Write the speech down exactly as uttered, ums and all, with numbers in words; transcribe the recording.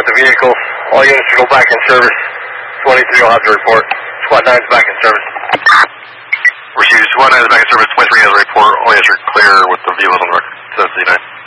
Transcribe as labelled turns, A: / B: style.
A: at the vehicle. All units will go back in service. twenty-three will have to report. SWAT nine is back in service.
B: Received. SWAT nine is back in service. twenty-three has a report. Only has to clear with the vehicles on the record. Says the nine.